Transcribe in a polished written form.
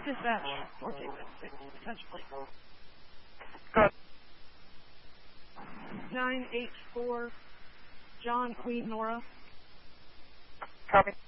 Dispatch. 1456, potentially. Good. 984, John, Queen, Nora. Copy.